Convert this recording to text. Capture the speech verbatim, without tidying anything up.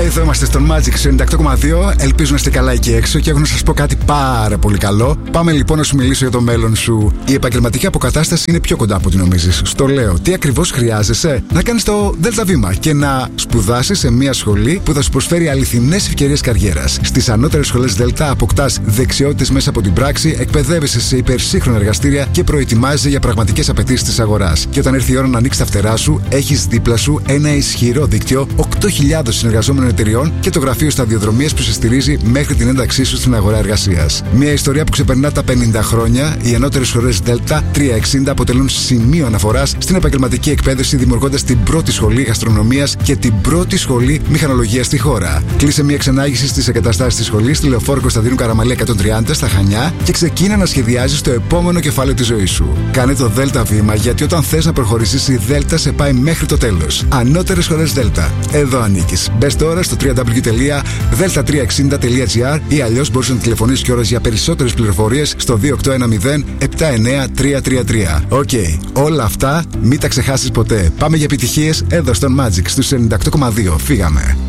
Εδώ είμαστε στον Magic στο ενενήντα οκτώ κόμμα δύο. Ελπίζω να είστε καλά εκεί έξω και έχω να σας πω κάτι πάρα πολύ καλό. Πάμε λοιπόν να σου μιλήσω για το μέλλον σου. Η επαγγελματική αποκατάσταση είναι πιο κοντά από ό,τι νομίζεις. Στο λέω. Τι ακριβώς χρειάζεσαι? Να κάνεις το ΔΕΛΤΑ βήμα και να σπουδάσεις σε μια σχολή που θα σου προσφέρει αληθινές ευκαιρίες καριέρας. Στις ανώτερες σχολές ΔΕΛΤΑ αποκτάς δεξιότητες μέσα από την πράξη, εκπαιδεύεσαι σε υπερσύγχρονα εργαστήρια και προετοιμάζεσαι για πραγματικές απαιτήσεις της αγοράς. Και όταν έρθει η ώρα να ανοίξεις τα φτερά σου, έχεις δίπλα σου ένα ισχυρό δίκτυο οκτώ χιλιάδες συνεργαζόμενων εταιριών και το γραφείο σταδιοδρομίας που σε στηρίζει μέχρι την ένταξή σου στην αγορά εργασίας. Μια ιστορία που ξεπερνά τα πενήντα χρόνια, οι ανώτερες σχολές ΔΕΛΤΑ τριακόσια εξήντα αποτελούν σημείο αναφοράς στην επαγγελματική εκπαίδευση, δημιουργώντας την πρώτη σχολή γαστρονομίας και την πρώτη σχολή μηχανολογίας στη χώρα. Κλείσε μια ξενάγηση στις εγκαταστάσεις της σχολής στη Λεωφόρο Κωνσταντίνου Καραμαλή εκατόν τριάντα στα Χανιά και ξεκίνα να σχεδιάζεις το επόμενο κεφάλαιο της ζωής σου. Κάνε το ΔΕΛΤΑ βήμα, γιατί όταν θες να προχωρήσεις, η ΔΕΛΤΑ σε πάει μέχρι το τέλος. Ανώτερες σχολές ΔΕΛΤΑ. Εδώ ανήκεις. Μπες τώρα στο double-u double-u double-u τελεία delta τριακόσια εξήντα τελεία gr ή αλλιώς μπορείς να τηλεφωνήσεις κιόλας για περισσότερες πληροφορίες στο δύο οκτώ ένα μηδέν επτά εννέα τρία τρία τρία. Οκ, okay. Όλα αυτά μην τα ξεχάσεις ποτέ. Πάμε για επιτυχίες εδώ στον Magic στους ενενήντα οκτώ κόμμα δύο. Φύγαμε.